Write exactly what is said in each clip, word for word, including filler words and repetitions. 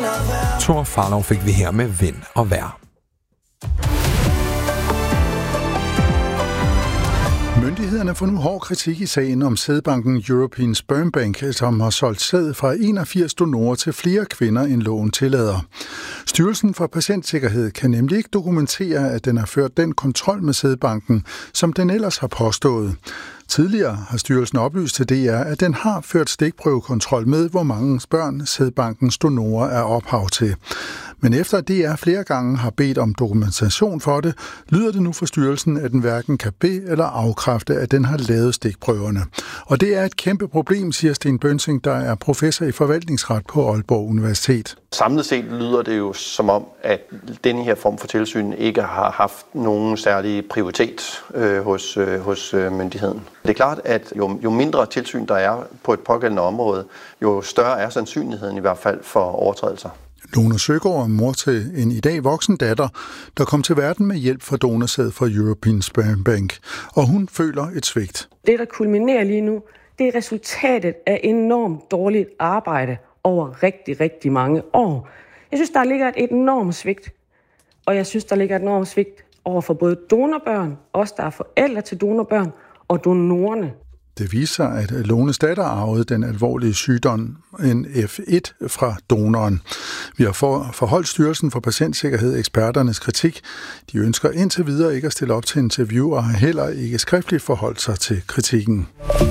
Thor Farlov fik vi her med Vind og Vejr. Myndighederne får nu hård kritik i sagen om sædbanken European Sperm Bank, som har solgt sæd fra enogfirs donorer til flere kvinder, end loven tillader. Styrelsen for Patientsikkerhed kan nemlig ikke dokumentere, at den har ført den kontrol med sædbanken, som den ellers har påstået. Tidligere har styrelsen oplyst til D R, at den har ført stikprøvekontrol med, hvor mange børn sædbankens donorer er ophav til. Men efter at D R flere gange har bedt om dokumentation for det, lyder det nu for styrelsen, at den hverken kan bede eller afkræfte, at den har lavet stikprøverne. Og det er et kæmpe problem, siger Sten Bønsing, der er professor i forvaltningsret på Aalborg Universitet. Samlet set lyder det jo som om, at denne her form for tilsyn ikke har haft nogen særlig prioritet øh, hos, øh, hos øh, myndigheden. Det er klart, at jo, jo mindre tilsyn der er på et pågældende område, jo større er sandsynligheden i hvert fald for overtrædelser. Lone Søgaard er mor til en i dag voksen datter, der kom til verden med hjælp fra donorsæd fra European Sperm Bank, og hun føler et svigt. Det, der kulminerer lige nu, det er resultatet af enormt dårligt arbejde over rigtig, rigtig mange år. Jeg synes, der ligger et enormt svigt, og jeg synes, der ligger et enormt svigt over for både donorbørn, os der er forældre til donorbørn, og donorerne. Det viser, at Lones datter arvede den alvorlige sygdom N F et fra donoren. Vi har for, forholdt Styrelsen for Patientsikkerhed eksperternes kritik. De ønsker indtil videre ikke at stille op til interview og har heller ikke skriftligt forholdt sig til kritikken.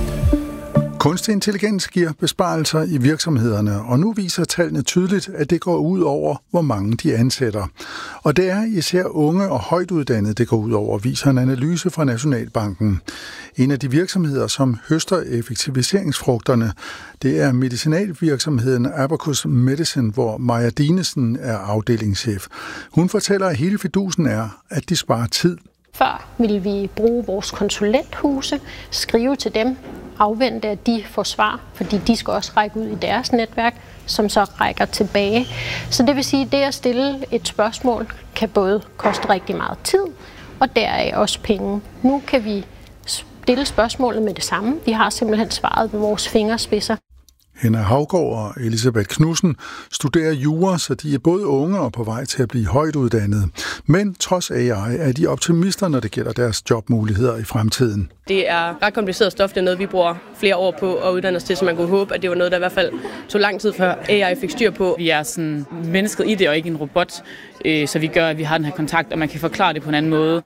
Kunstig intelligens giver besparelser i virksomhederne, og nu viser tallene tydeligt, at det går ud over, hvor mange de ansætter. Og det er især unge og højtuddannede, det går ud over, viser en analyse fra Nationalbanken. En af de virksomheder, som høster effektiviseringsfrugterne, det er medicinalvirksomheden Abacus Medicine, hvor Maja Dinesen er afdelingschef. Hun fortæller, at hele fidusen er, at de sparer tid. Før ville vi bruge vores konsulenthuse, skrive til dem, afvente, at de får svar, fordi de skal også række ud i deres netværk, som så rækker tilbage. Så det vil sige, at det at stille et spørgsmål kan både koste rigtig meget tid, og deraf også penge. Nu kan vi stille spørgsmålet med det samme. Vi har simpelthen svaret med vores fingerspidser. Henna Havgaard og Elisabeth Knudsen studerer jura, så de er både unge og på vej til at blive højt uddannede. Men trods A I er de optimister, når det gælder deres jobmuligheder i fremtiden. Det er ret kompliceret stof. Det er noget, vi bruger flere år på at uddanne os til, så man kunne håbe, at det var noget, der i hvert fald tog lang tid før A I fik styr på. Vi er sådan mennesket i det og ikke en robot, så vi gør, at vi har den her kontakt, og man kan forklare det på en anden måde.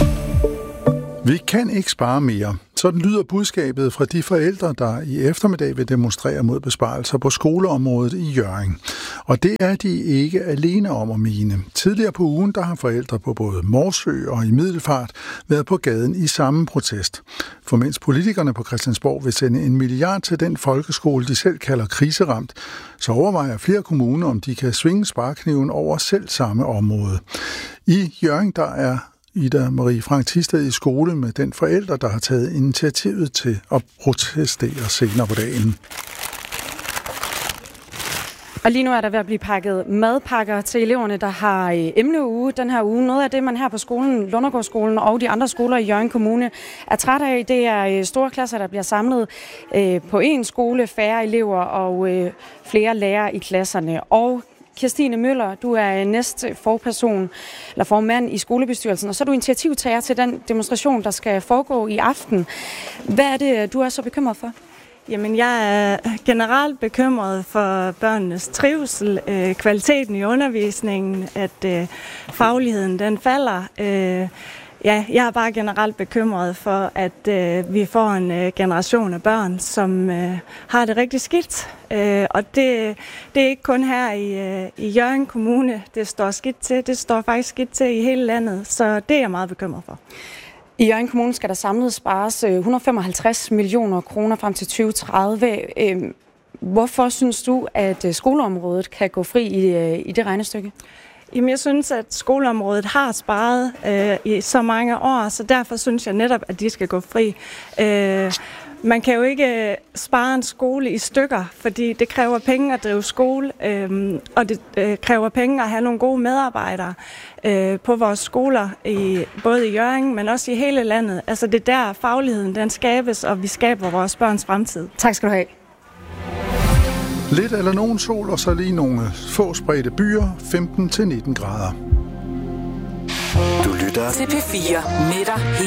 Vi kan ikke spare mere. Sådan lyder budskabet fra de forældre, der i eftermiddag vil demonstrere mod besparelser på skoleområdet i Hjørring. Og det er de ikke alene om at mene. Tidligere på ugen, der har forældre på både Morsø og i Middelfart været på gaden i samme protest. For mens politikerne på Christiansborg vil sende en milliard til den folkeskole, de selv kalder kriseramt, så overvejer flere kommuner, om de kan svinge sparekniven over selv samme område. I Hjørring, der er Ida Marie Frank Thisted i skole med den forælder, der har taget initiativet til at protestere senere på dagen. Og lige nu er der ved at blive pakket madpakker til eleverne, der har emneuge den her uge. Noget af det, man her på skolen, Lundergårdsskolen og de andre skoler i Hjørring Kommune er træt af, det er store klasser, der bliver samlet på en skole, færre elever og flere lærere i klasserne. Og Kirstine Møller, du er næste forperson, eller formand i skolebestyrelsen, og så er du initiativtager til den demonstration, der skal foregå i aften. Hvad er det, du er så bekymret for? Jamen, jeg er generelt bekymret for børnenes trivsel, øh, kvaliteten i undervisningen, at øh, fagligheden den falder. Øh, ja, jeg er bare generelt bekymret for, at øh, vi får en øh, generation af børn, som øh, har det rigtig skidt. Øh, og det, det er ikke kun her i, øh, i Hjørring Kommune, det står skidt til. Det står faktisk skidt til i hele landet, så det er jeg meget bekymret for. I Hjørring Kommune skal der samlet spares et hundrede og femoghalvtreds millioner kroner frem til tyve tredive. Hvorfor synes du, at skoleområdet kan gå fri i, i det regnestykke? Jamen, jeg synes, at skoleområdet har sparet øh, i så mange år, så derfor synes jeg netop, at de skal gå fri. Øh, Man kan jo ikke spare en skole i stykker, fordi det kræver penge at drive skole, øh, og det øh, kræver penge at have nogle gode medarbejdere øh, på vores skoler, i, både i Hjørring, men også i hele landet. Altså det er der fagligheden den skabes, og vi skaber vores børns fremtid. Tak skal du have. Lidt eller nogen sol, og så lige nogle få spredte byer, femten til nitten grader. Du lytter til P fire med dig